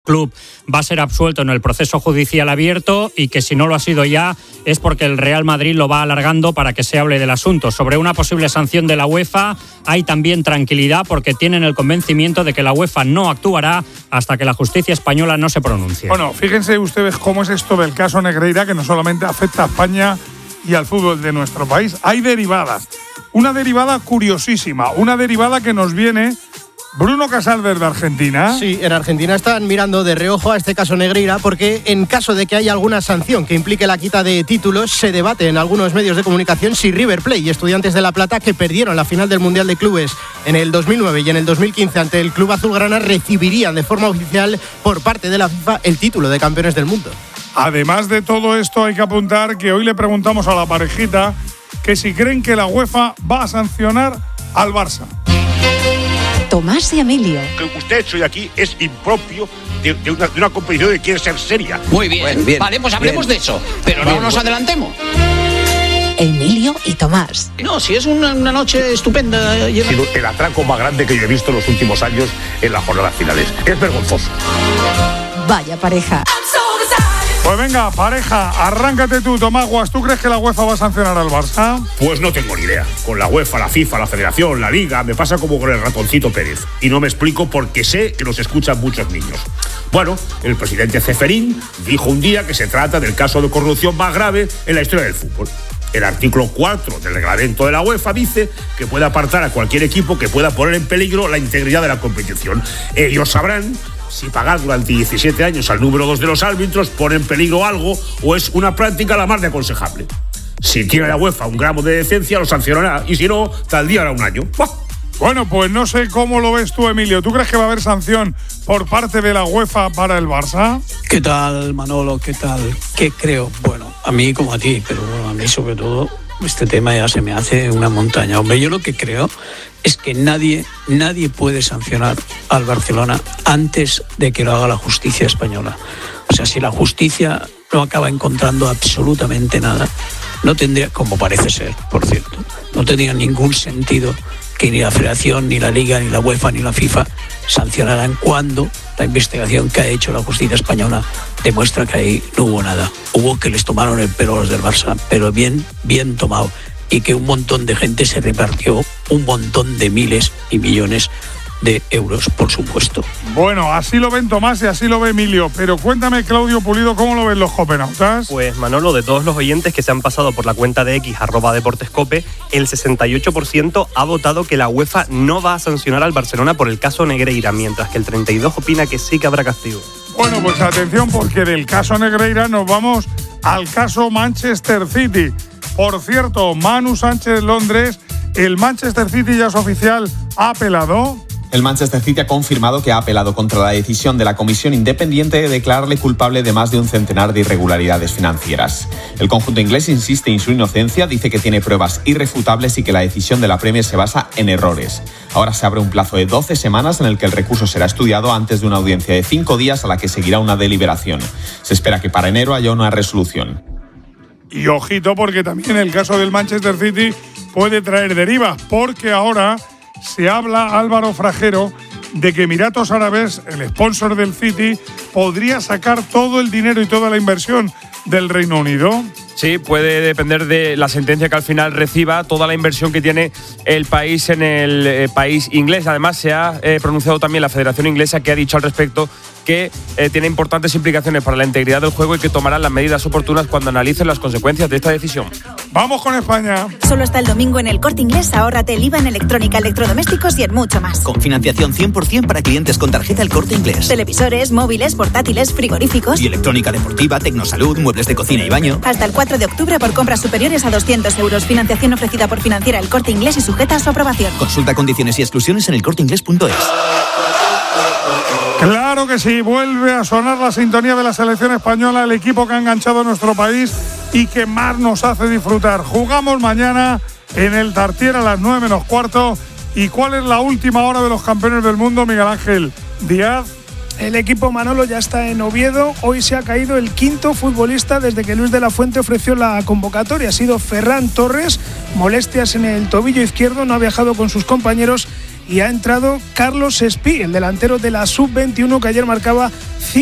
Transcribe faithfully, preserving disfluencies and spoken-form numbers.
club va a ser absuelto en el proceso judicial abierto y que si no lo ha sido ya es porque el Real Madrid lo va alargando para que se hable del asunto. Sobre una posible sanción de la UEFA hay también tranquilidad porque tienen el convencimiento de que la UEFA no actuará hasta que la justicia española no se pronuncie. Bueno, fíjense ustedes cómo es esto del caso Negreira, que no solamente afecta a España y al fútbol de nuestro país. Hay derivadas. Una derivada curiosísima, una derivada que nos viene Bruno Casal desde Argentina. Sí, en Argentina están mirando de reojo a este caso Negreira porque en caso de que haya alguna sanción que implique la quita de títulos, se debate en algunos medios de comunicación si River Plate y Estudiantes de La Plata, que perdieron la final del Mundial de Clubes en el dos mil nueve y en el dos mil quince ante el Club Azulgrana, recibirían de forma oficial por parte de la FIFA el título de campeones del mundo. Además de todo esto, hay que apuntar que hoy le preguntamos a la parejita que si creen que la UEFA va a sancionar al Barça. Tomás y Emilio. Lo que usted ha hecho hoy aquí es impropio de, de, una, de una competición que quiere ser seria. Muy bien, bueno, bien vale, pues hablemos bien. de eso, pero Bien, no nos bueno. adelantemos. Emilio y Tomás. No, si es una, una noche estupenda. Ha sido el atraco más grande que yo he visto en los últimos años en las jornadas finales. Es vergonzoso. Vaya pareja. Pues venga, pareja, arráncate tú, Tomás Guas. ¿Tú crees que la UEFA va a sancionar al Barça? Pues no tengo ni idea. Con la UEFA, la FIFA, la Federación, la Liga, me pasa como con el ratoncito Pérez. Y no me explico porque sé que nos escuchan muchos niños. Bueno, el presidente Ceferín dijo un día que se trata del caso de corrupción más grave en la historia del fútbol. El artículo cuatro del reglamento de la UEFA dice que puede apartar a cualquier equipo que pueda poner en peligro la integridad de la competición. Ellos sabrán si pagar durante diecisiete años al número dos de los árbitros pone en peligro algo o es una práctica la más de aconsejable. Si tiene la UEFA un gramo de decencia, lo sancionará, y si no, tal día hará un año. ¡Buah! Bueno, pues no sé cómo lo ves tú, Emilio. ¿Tú crees que va a haber sanción por parte de la UEFA para el Barça? ¿Qué tal, Manolo? ¿Qué tal? ¿Qué creo? Bueno, a mí como a ti, pero bueno, a mí sobre todo este tema ya se me hace una montaña. Hombre, yo lo que creo es que nadie, nadie puede sancionar al Barcelona antes de que lo haga la justicia española. O sea, si la justicia no acaba encontrando absolutamente nada, no tendría, como parece ser, por cierto, no tendría ningún sentido que ni la Federación, ni la Liga, ni la UEFA, ni la FIFA sancionaran cuando la investigación que ha hecho la justicia española demuestra que ahí no hubo nada. Hubo que les tomaron el pelo a los del Barça, pero bien, bien tomado. Y que un montón de gente se repartió un montón de miles y millones de euros, por supuesto. Bueno, así lo ven Tomás y así lo ve Emilio. Pero cuéntame, Claudio Pulido, ¿cómo lo ven los copenautas? Pues Manolo, de todos los oyentes que se han pasado por la cuenta de X, arroba Deportescope, el sesenta y ocho por ciento ha votado que la UEFA no va a sancionar al Barcelona por el caso Negreira, mientras que el treinta y dos por ciento opina que sí que habrá castigo. Bueno, pues atención, porque del caso Negreira nos vamos al caso Manchester City. Por cierto, Manu Sánchez Londres, el Manchester City ya es oficial, ha apelado. El Manchester City ha confirmado que ha apelado contra la decisión de la comisión independiente de declararle culpable de más de un centenar de irregularidades financieras. El conjunto inglés insiste en su inocencia, dice que tiene pruebas irrefutables y que la decisión de la Premier se basa en errores. Ahora se abre un plazo de doce semanas en el que el recurso será estudiado antes de una audiencia de cinco días a la que seguirá una deliberación. Se espera que para enero haya una resolución. Y ojito, porque también el caso del Manchester City puede traer derivas, porque ahora se habla, Álvaro Frajero, de que Emiratos Árabes, el sponsor del City, podría sacar todo el dinero y toda la inversión del Reino Unido. Sí, puede depender de la sentencia que al final reciba toda la inversión que tiene el país en el eh, país inglés. Además, se ha eh, pronunciado también la Federación Inglesa, que ha dicho al respecto que eh, tiene importantes implicaciones para la integridad del juego y que tomarán las medidas oportunas cuando analicen las consecuencias de esta decisión. Vamos con España. Solo hasta el domingo en el Corte Inglés, ahórrate el I V A en electrónica, electrodomésticos y en mucho más. Con financiación cien por ciento para clientes con tarjeta El Corte Inglés. Televisores, móviles, portátiles, frigoríficos y electrónica deportiva, tecnosalud, muebles de cocina y baño. Hasta el cuatro de octubre por compras superiores a doscientos euros. Financiación ofrecida por Financiera El Corte Inglés y sujeta a su aprobación. Consulta condiciones y exclusiones en el corte inglés punto es. Claro que sí, vuelve a sonar la sintonía de la selección española, el equipo que ha enganchado a nuestro país y que más nos hace disfrutar. Jugamos mañana en el Tartiere a las nueve menos cuarto. ¿Y cuál es la última hora de los campeones del mundo, Miguel Ángel Díaz? El equipo Manolo ya está en Oviedo. Hoy se ha caído el quinto futbolista desde que Luis de la Fuente ofreció la convocatoria. Ha sido Ferran Torres, molestias en el tobillo izquierdo, no ha viajado con sus compañeros y ha entrado Carlos Espí, el delantero de la sub veintiuno que ayer marcaba